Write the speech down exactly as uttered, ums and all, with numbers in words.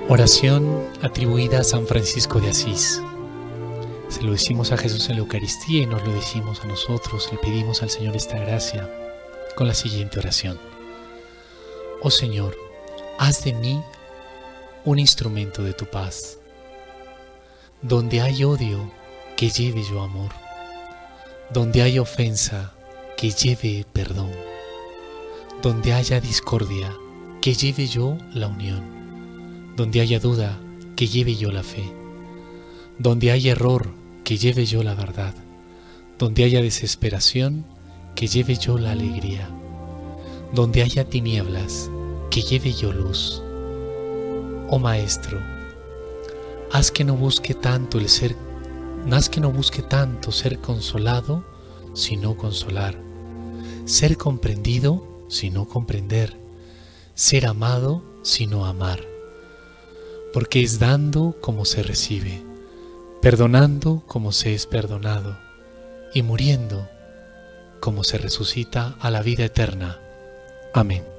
Oración atribuida a San Francisco de Asís. Se lo decimos a Jesús en la Eucaristía y nos lo decimos a nosotros. Le pedimos al Señor esta gracia con la siguiente oración. Oh Señor, haz de mí un instrumento de tu paz. Donde hay odio, que lleve yo amor. Donde hay ofensa, que lleve perdón. Donde haya discordia, que lleve yo la unión. Donde haya duda, que lleve yo la fe. Donde haya error, que lleve yo la verdad. Donde haya desesperación, que lleve yo la alegría. Donde haya tinieblas, que lleve yo luz. Oh Maestro, haz que no busque tanto el ser, haz que no busque tanto ser consolado, sino consolar. Ser comprendido, sino comprender. Ser amado, sino amar. Porque es dando como se recibe, perdonando como se es perdonado, y muriendo como se resucita a la vida eterna. Amén.